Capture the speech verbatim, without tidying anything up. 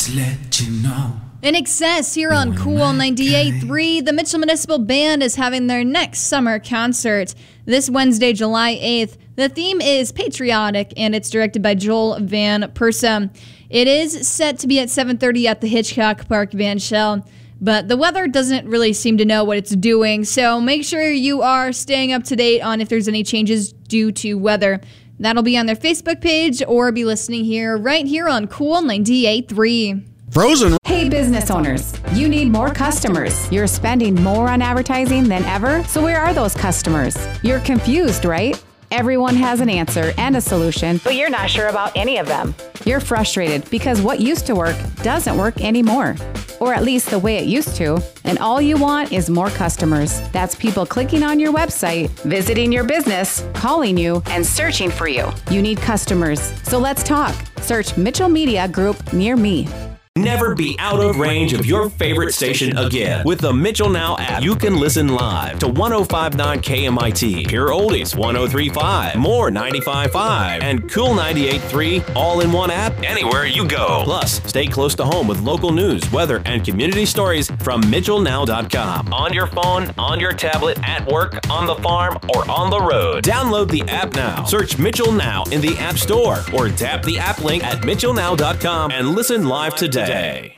to let you know. In excess here on Cool ninety-eight point three, the Mitchell Municipal Band is having their next summer concert this Wednesday, July eighth. The theme is patriotic, and it's directed by Joel Van Persa. It is set to be at seven thirty at the Hitchcock Park Van Shell, but the weather doesn't really seem to know what it's doing, so make sure you are staying up to date on if there's any changes due to weather. That'll be on their Facebook page or be listening here right here on Cool ninety-eight point three. Frozen. Hey business owners, you need more customers. You're spending more on advertising than ever, so where are those customers? You're confused, right? Everyone has an answer and a solution, but you're not sure about any of them. You're frustrated because what used to work doesn't work anymore, or at least the way it used to, and all you want is more customers. That's people clicking on your website, visiting your business, calling you, and searching for you. You need customers, so let's talk. Search Mitchell Media Group near me. Never be out of range of your favorite station again. With the Mitchell Now app, you can listen live to one oh five point nine K M I T, Pure Oldies one oh three point five, More ninety-five point five, and Cool ninety-eight point three all in one app anywhere you go. Plus, stay close to home with local news, weather, and community stories from Mitchell Now dot com. On your phone, on your tablet, at work, on the farm, or on the road. Download the app now. Search Mitchell Now in the App Store or tap the app link at Mitchell Now dot com and listen live today.